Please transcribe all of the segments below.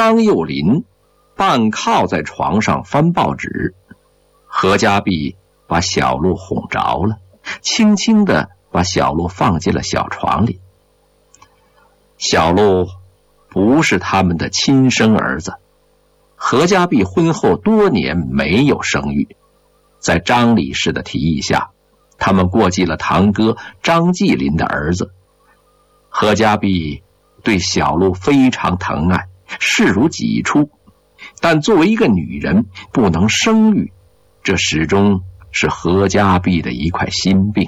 张幼林半靠在床上翻报纸，何家碧把小鹿哄着了，轻轻地把小鹿放进了小床里。小鹿不是他们的亲生儿子，何家碧婚后多年没有生育，在张理事的提议下，他们过继了堂哥张继林的儿子。何家碧对小鹿非常疼爱，视如己出，但作为一个女人不能生育，这始终是何家碧的一块心病。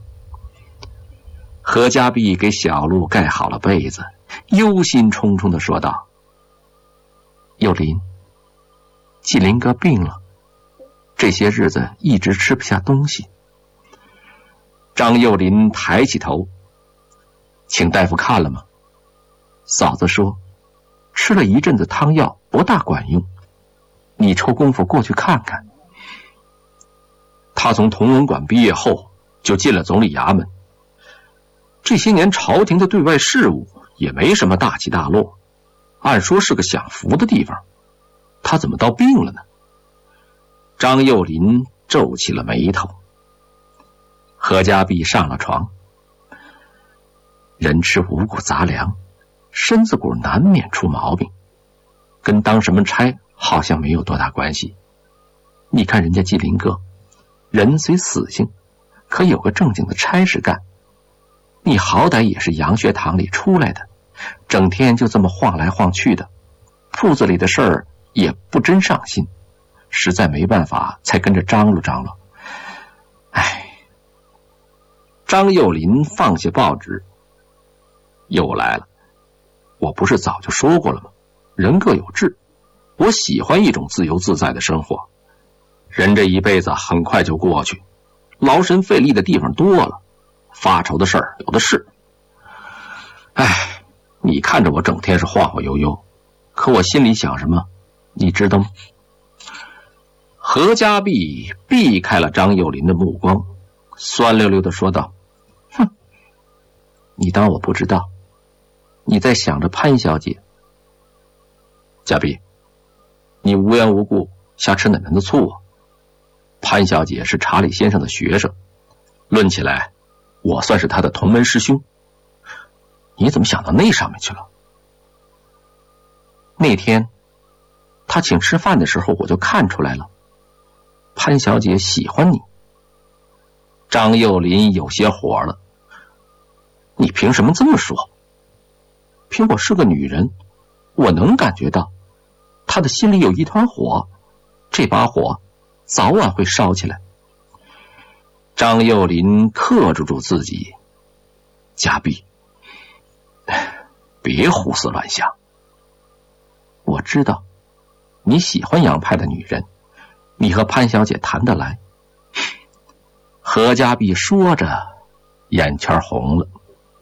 何家碧给小鹿盖好了被子，忧心忡忡地说道：幼林，继林哥病了，这些日子一直吃不下东西。张幼林抬起头：请大夫看了吗？嫂子说吃了一阵子汤药不大管用，你抽功夫过去看看。他从同文馆毕业后就进了总理衙门，这些年朝廷的对外事务也没什么大起大落，按说是个享福的地方，他怎么到病了呢？张幼林皱起了眉头。何家碧上了床。人吃五谷杂粮，身子骨难免出毛病，跟当什么差好像没有多大关系。你看人家继林哥，人虽死性，可有个正经的差事干。你好歹也是洋学堂里出来的，整天就这么晃来晃去的，铺子里的事儿也不真上心，实在没办法才跟着张罗张罗。唉。张幼林放下报纸，又来了。我不是早就说过了吗？人各有志，我喜欢一种自由自在的生活。人这一辈子很快就过去，劳神费力的地方多了，发愁的事儿有的是。唉，你看着我整天是晃晃悠悠，可我心里想什么你知道吗？何家碧避开了张幼林的目光，酸溜溜地说道：哼，你当我不知道，你在想着潘小姐。家碧，你无缘无故瞎吃哪门子醋啊？潘小姐是查理先生的学生，论起来我算是他的同门师兄，你怎么想到那上面去了？那天他请吃饭的时候我就看出来了，潘小姐喜欢你。张幼林有些火了：你凭什么这么说？凭我是个女人，我能感觉到她的心里有一团火，这把火早晚会烧起来。张幼林克制住自己：家碧，别胡思乱想。我知道你喜欢洋派的女人，你和潘小姐谈得来。何家碧说着眼圈红了。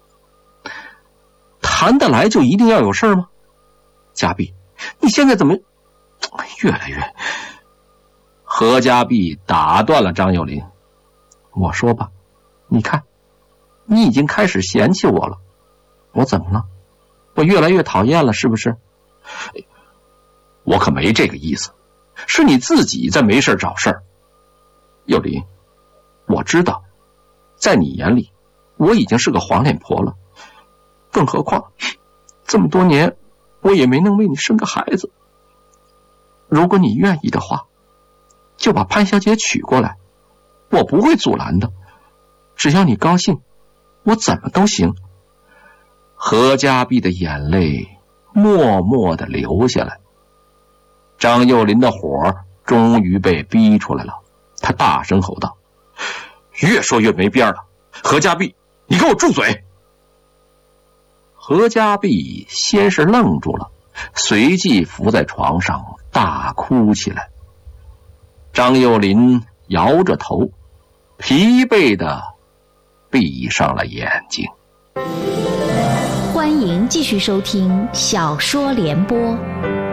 谈得来就一定要有事吗？家碧，你现在怎么越来越……何家碧打断了张幼林：我说吧，你看你已经开始嫌弃我了。我怎么了？我越来越讨厌了是不是？我可没这个意思，是你自己在没事找事儿。幼林，我知道在你眼里我已经是个黄脸婆了，更何况这么多年我也没能为你生个孩子。如果你愿意的话，就把潘小姐娶过来，我不会阻拦的，只要你高兴，我怎么都行。何家碧的眼泪默默地流下来。张幼林的火终于被逼出来了，他大声吼道：越说越没边了，何家碧，你给我住嘴！何家碧先是愣住了，随即伏在床上大哭起来。张幼林摇着头，疲惫地闭上了眼睛。 欢迎继续收听小说联播。